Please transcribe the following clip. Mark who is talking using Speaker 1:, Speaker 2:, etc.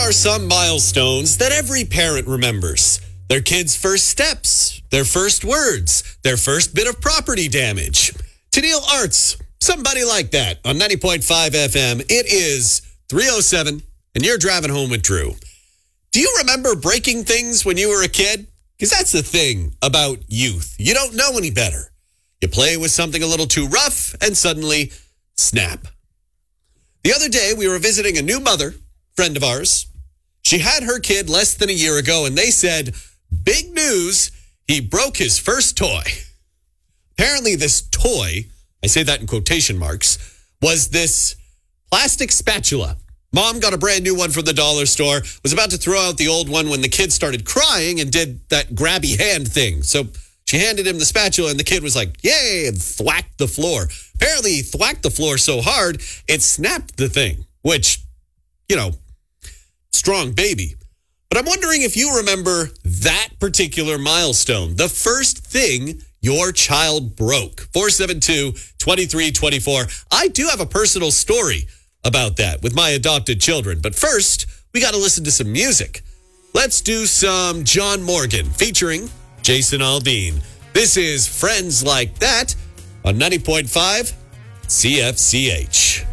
Speaker 1: are some milestones that every parent remembers. Their kids' first steps, their first words, their first bit of property damage. Tennille Arts, somebody like that on 90.5 FM. It is 3:07 and you're driving home with Drew. Do you remember breaking things when you were a kid? Because that's the thing about youth. You don't know any better. You play with something a little too rough and suddenly snap. The other day we were visiting a new mother, friend of ours. She had her kid less than a year ago and they said, big news, he broke his first toy. Apparently this toy, I say that in quotation marks, was this plastic spatula. Mom got a brand new one from the dollar store, was about to throw out the old one when the kid started crying and did that grabby hand thing. So she handed him the spatula and the kid was like, yay, and thwacked the floor. Apparently he thwacked the floor so hard, it snapped the thing, which, strong baby. But I'm wondering if you remember that particular milestone, the first thing your child broke. 472-2324. I do have a personal story about that with my adopted children. But first, we got to listen to some music. Let's do some John Morgan featuring Jason Aldean. This is Friends Like That on 90.5 CFCH.